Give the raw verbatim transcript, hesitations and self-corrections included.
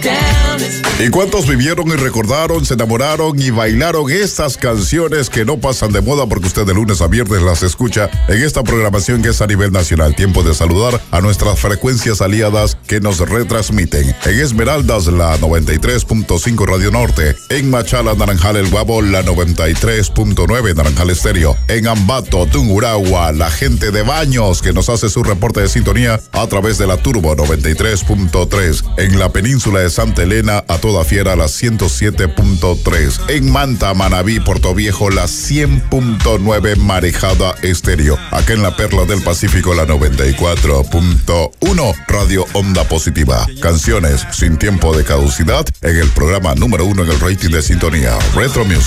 ¿Y cuántos vivieron y recordaron, se enamoraron y bailaron estas canciones que no pasan de moda porque usted de lunes a viernes las escucha en esta programación que es a nivel nacional? Tiempo de saludar a nuestras frecuencias aliadas que nos retransmiten. En Esmeraldas, la noventa y tres punto cinco Radio Norte. En Machala, Naranjal, El Guabo, la noventa y tres punto nueve Naranjal Estéreo. En Ambato, Tungurahua, la gente de Baños que nos hace su reporte de sintonía a través de la Turbo noventa y tres punto tres. En la península de Santa Elena, a toda fiera, la ciento siete punto tres. En Manta, Manabí, Puerto Viejo, la cien punto nueve Marejada Estéreo. Acá en la Perla del Pacífico, la noventa y cuatro punto uno Radio Onda Positiva. Canciones sin tiempo de caducidad en el programa número uno en el rating de sintonía, Retro Music.